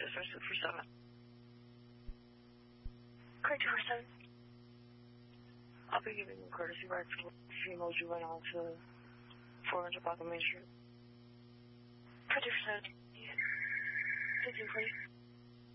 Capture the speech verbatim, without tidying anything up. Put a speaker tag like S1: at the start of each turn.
S1: Dispatch two four seven.
S2: Car two four seven.
S1: I'll be giving you a courtesy ride for female juvenile to four hundred block of Main Street.
S2: Car two four seven. fifteen, please.